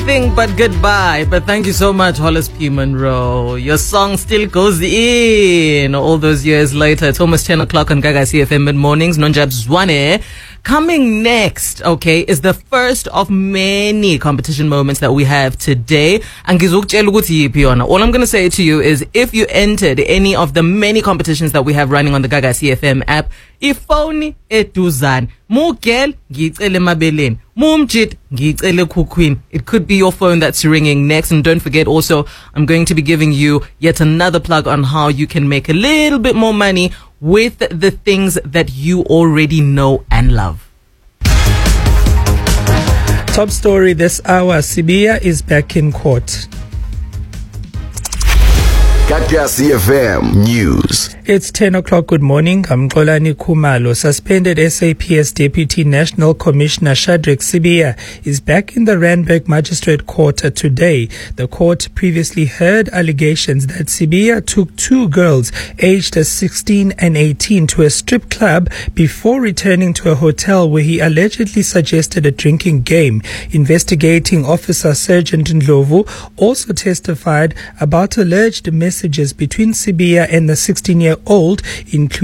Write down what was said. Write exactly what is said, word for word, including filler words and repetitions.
anything but goodbye. But thank you so much, Hollis P. Monroe. Your song still goes in all those years later. It's almost ten o'clock on Gaga C F M mid-mornings. Nonjab Zwane. Coming next, okay, is the first of many competition moments that we have today. All I'm going to say to you is, if you entered any of the many competitions that we have running on the Gaga C F M app, ifoni eduzane, mugel ngicele mabeleni, mumjit ngicele khukhwini. It could be your phone that's ringing next. And don't forget also, I'm going to be giving you yet another plug on how you can make a little bit more money with the things that you already know and love. Top story this hour, Sibiya is back in court. Gaga C F M News. It's ten o'clock. Good morning. I'm Xolani Khumalo. Suspended S A P S Deputy National Commissioner Shadrack Sibiya is back in the Randburg Magistrate Court today. The court previously heard allegations that Sibiya took two girls aged sixteen and eighteen to a strip club before returning to a hotel where he allegedly suggested a drinking game. Investigating Officer Sergeant Ndlovu also testified about alleged messages between Sibiya and the sixteen-year-old, including